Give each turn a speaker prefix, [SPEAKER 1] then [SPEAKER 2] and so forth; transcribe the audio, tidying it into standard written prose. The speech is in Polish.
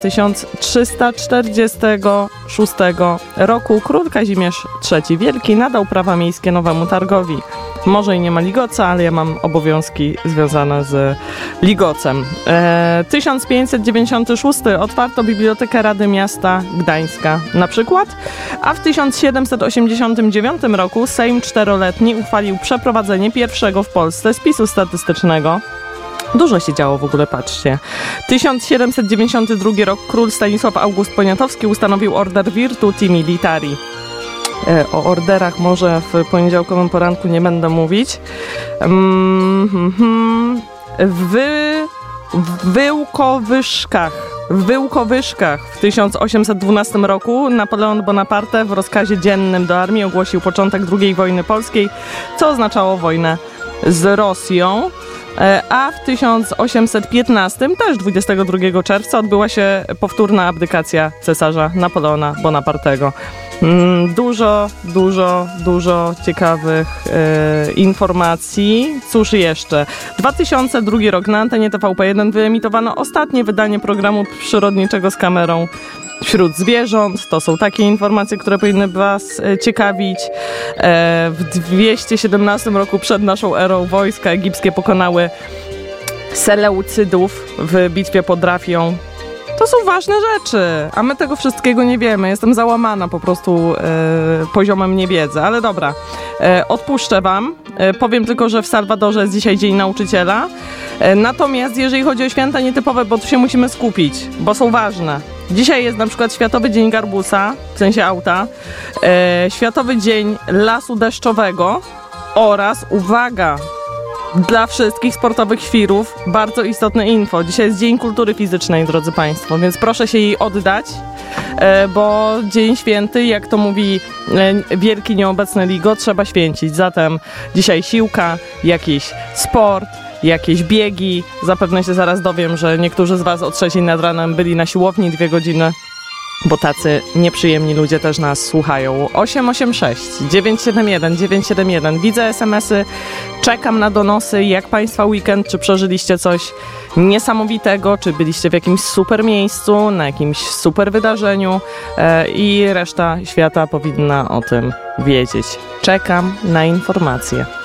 [SPEAKER 1] 1346 roku król Kazimierz III Wielki nadał prawa miejskie Nowemu Targowi. Może i nie ma ligoca, ale ja mam obowiązki związane z ligocem. 1596 otwarto Bibliotekę Rady Miasta Gdańska na przykład, a w 1789 roku Sejm Czteroletni uchwalił przeprowadzenie pierwszego w Polsce spisu statystycznego. Dużo się działo w ogóle, patrzcie. 1792 rok król Stanisław August Poniatowski ustanowił Order Virtuti Militari. O orderach może w poniedziałkowym poranku nie będę mówić. W Wyłkowyszkach w 1812 roku Napoleon Bonaparte w rozkazie dziennym do armii ogłosił początek II wojny polskiej, co oznaczało wojnę z Rosją. A w 1815, też 22 czerwca, odbyła się powtórna abdykacja cesarza Napoleona Bonapartego. Dużo ciekawych informacji. Cóż jeszcze? 2002 rok na antenie TVP1 wyemitowano ostatnie wydanie programu przyrodniczego z kamerą wśród zwierząt. To są takie informacje, które powinny was ciekawić. W 217 roku przed naszą erą wojska egipskie pokonały Seleucydów w bitwie pod Rafią. To są ważne rzeczy, a my tego wszystkiego nie wiemy. Jestem załamana po prostu poziomem niewiedzy, ale dobra, odpuszczę wam. Powiem tylko, że w Salwadorze jest dzisiaj Dzień Nauczyciela. Natomiast jeżeli chodzi o święta nietypowe, bo tu się musimy skupić, bo są ważne. Dzisiaj jest na przykład Światowy Dzień Garbusa, w sensie auta, Światowy Dzień Lasu Deszczowego oraz, uwaga, dla wszystkich sportowych świrów bardzo istotne info. Dzisiaj jest Dzień Kultury Fizycznej, drodzy Państwo, więc proszę się jej oddać, bo Dzień Święty, jak to mówi wielki nieobecny Ligo, trzeba święcić. Zatem dzisiaj siłka, jakiś sport, jakieś biegi. Zapewne się zaraz dowiem, że niektórzy z was o 3 nad ranem byli na siłowni 2 godziny, bo tacy nieprzyjemni ludzie też nas słuchają. 886 971 971. Widzę SMS-y, czekam na donosy. Jak Państwa weekend? Czy przeżyliście coś niesamowitego? Czy byliście w jakimś super miejscu, na jakimś super wydarzeniu? I reszta świata powinna o tym wiedzieć. Czekam na informacje.